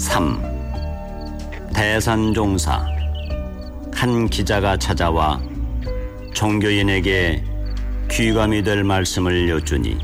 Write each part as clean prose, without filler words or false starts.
3. 대산종사. 한 기자가 찾아와 종교인에게 귀감이 될 말씀을 여쭈니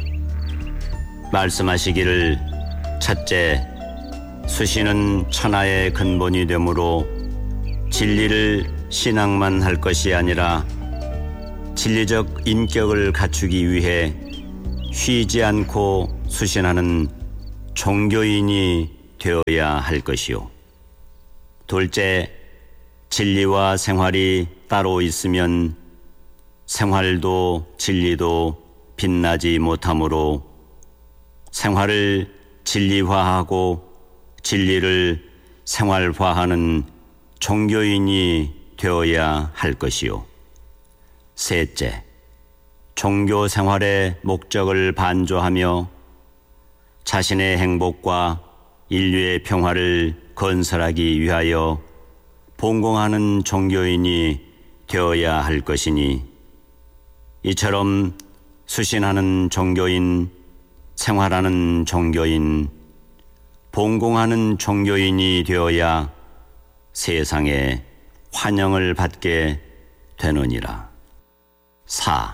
말씀하시기를, 첫째, 수신은 천하의 근본이 되므로 진리를 신앙만 할 것이 아니라 진리적 인격을 갖추기 위해 쉬지 않고 수신하는 종교인이 되어야 할 것이요. 둘째, 진리와 생활이 따로 있으면 생활도 진리도 빛나지 못하므로 생활을 진리화하고 진리를 생활화하는 종교인이 되어야 할 것이요. 셋째, 종교 생활의 목적을 반조하며 자신의 행복과 인류의 평화를 건설하기 위하여 봉공하는 종교인이 되어야 할 것이니, 이처럼 수신하는 종교인, 생활하는 종교인, 봉공하는 종교인이 되어야 세상에 환영을 받게 되느니라. 4.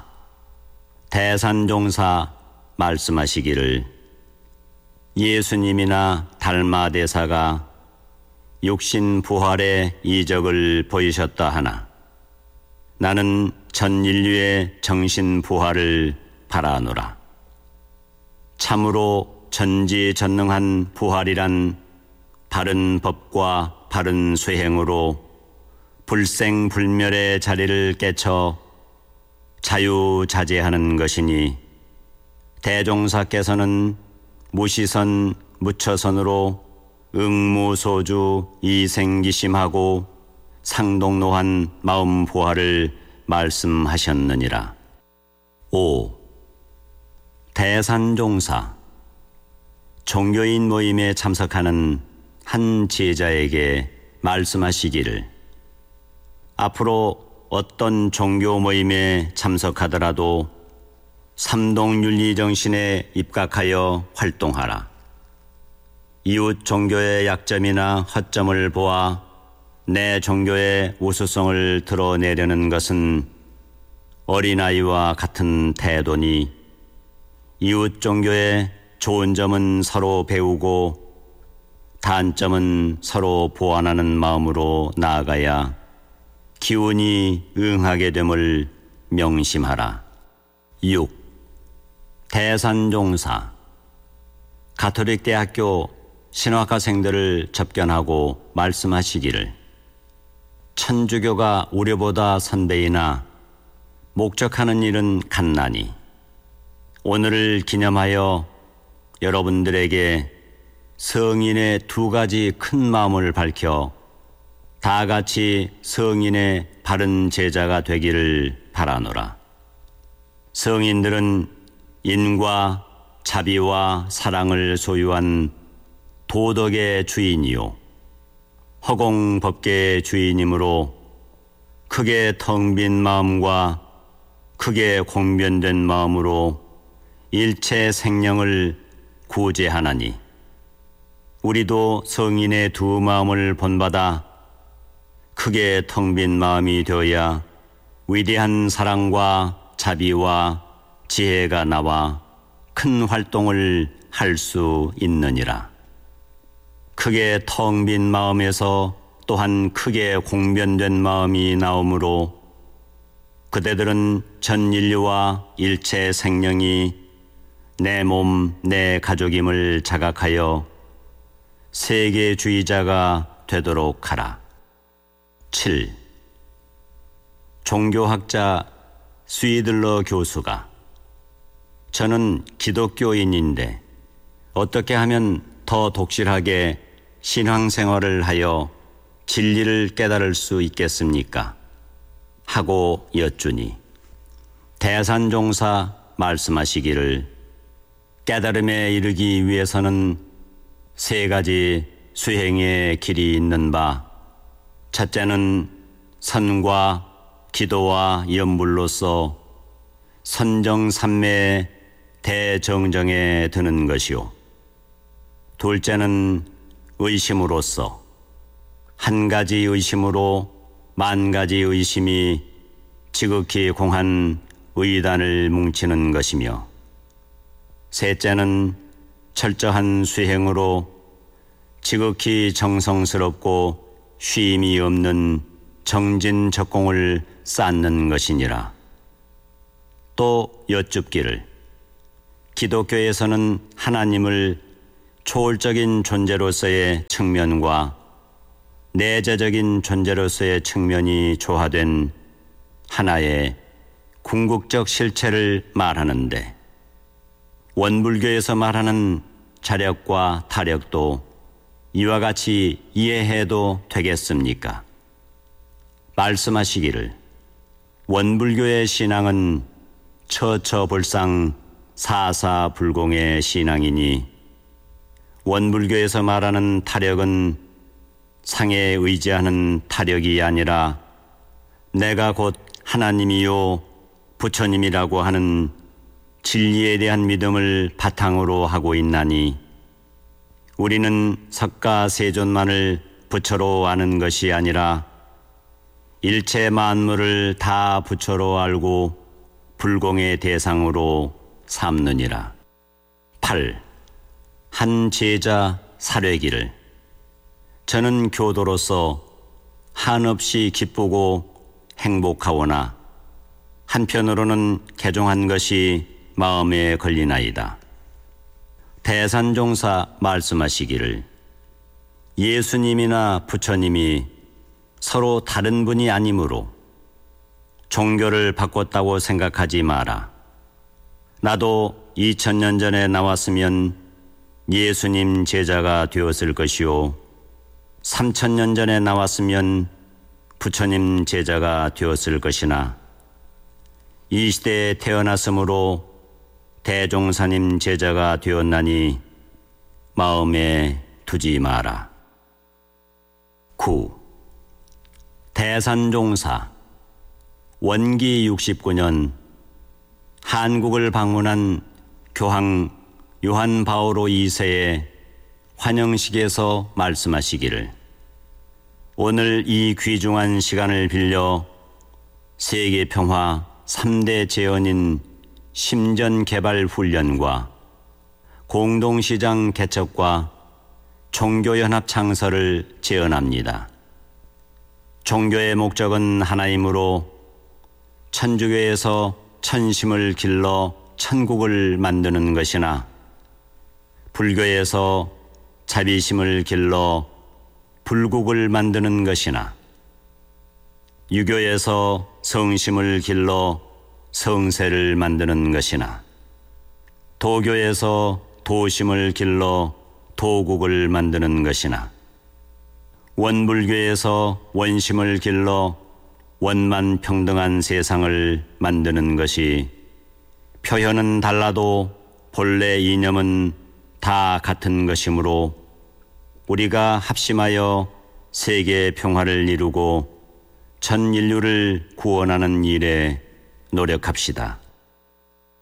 대산종사 말씀하시기를, 예수님이나 달마대사가 육신 부활의 이적을 보이셨다 하나 나는 전 인류의 정신 부활을 바라노라. 참으로 전지전능한 부활이란 바른 법과 바른 수행으로 불생불멸의 자리를 깨쳐 자유자재하는 것이니, 대종사께서는 무시선 무처선으로 응무소주 이생기심하고 상동로한 마음 부활을 말씀하셨느니라. 5. 대산종사. 종교인 모임에 참석하는 한 제자에게 말씀하시기를, 앞으로 어떤 종교 모임에 참석하더라도 삼동윤리 정신에 입각하여 활동하라. 이웃 종교의 약점이나 허점을 보아 내 종교의 우수성을 드러내려는 것은 어린아이와 같은 태도니, 이웃 종교의 좋은 점은 서로 배우고 단점은 서로 보완하는 마음으로 나아가야 기운이 응하게 됨을 명심하라. 6. 대산종사. 가톨릭 대학교 신학과생들을 접견하고 말씀하시기를, 천주교가 우리보다 선배이나 목적하는 일은 간나니 오늘을 기념하여 여러분들에게 성인의 두 가지 큰 마음을 밝혀 다 같이 성인의 바른 제자가 되기를 바라노라. 성인들은 인과 자비와 사랑을 소유한 도덕의 주인이요 허공법계의 주인이므로 크게 텅 빈 마음과 크게 공변된 마음으로 일체 생명을 구제하나니, 우리도 성인의 두 마음을 본받아 크게 텅 빈 마음이 되어야 위대한 사랑과 자비와 지혜가 나와 큰 활동을 할 수 있느니라. 크게 텅 빈 마음에서 또한 크게 공변된 마음이 나오므로 그대들은 전 인류와 일체 생명이 내 몸, 내 가족임을 자각하여 세계주의자가 되도록 하라. 7. 종교학자 스위들러 교수가, 저는 기독교인인데 어떻게 하면 더 독실하게 신앙생활을 하여 진리를 깨달을 수 있겠습니까? 하고 여쭈니 대산종사 말씀하시기를, 깨달음에 이르기 위해서는 세 가지 수행의 길이 있는 바, 첫째는 선과 기도와 연불로서 선정삼매의 대정정에 드는 것이요, 둘째는 의심으로써 한 가지 의심으로 만 가지 의심이 지극히 공한 의단을 뭉치는 것이며, 셋째는 철저한 수행으로 지극히 정성스럽고 쉼이 없는 정진적공을 쌓는 것이니라. 또 여쭙기를, 기독교에서는 하나님을 초월적인 존재로서의 측면과 내재적인 존재로서의 측면이 조화된 하나의 궁극적 실체를 말하는데, 원불교에서 말하는 자력과 타력도 이와 같이 이해해도 되겠습니까? 말씀하시기를, 원불교의 신앙은 처처불상 사사불공의 신앙이니, 원불교에서 말하는 타력은 상에 의지하는 타력이 아니라 내가 곧 하나님이요 부처님이라고 하는 진리에 대한 믿음을 바탕으로 하고 있나니, 우리는 석가세존만을 부처로 아는 것이 아니라 일체 만물을 다 부처로 알고 불공의 대상으로 삼느니라. 8. 한 제자 사례기를, 저는 교도로서 한없이 기쁘고 행복하오나 한편으로는 개종한 것이 마음에 걸리나이다. 대산종사 말씀하시기를, 예수님이나 부처님이 서로 다른 분이 아니므로 종교를 바꿨다고 생각하지 마라. 나도 2000년 전에 나왔으면 예수님 제자가 되었을 것이요, 3000년 전에 나왔으면 부처님 제자가 되었을 것이나, 이 시대에 태어났으므로 대종사님 제자가 되었나니 마음에 두지 마라. 9. 대산종사. 원기 69년 한국을 방문한 교황 요한 바오로 2세의 환영식에서 말씀하시기를, 오늘 이 귀중한 시간을 빌려 세계 평화 3대 재언인 심전 개발 훈련과 공동시장 개척과 종교연합 창설을 제언합니다. 종교의 목적은 하나이므로 천주교에서 천심을 길러 천국을 만드는 것이나, 불교에서 자비심을 길러 불국을 만드는 것이나, 유교에서 성심을 길러 성세를 만드는 것이나, 도교에서 도심을 길러 도국을 만드는 것이나, 원불교에서 원심을 길러 원만 평등한 세상을 만드는 것이, 표현은 달라도 본래 이념은 다 같은 것이므로 우리가 합심하여 세계 평화를 이루고 전 인류를 구원하는 일에 노력합시다.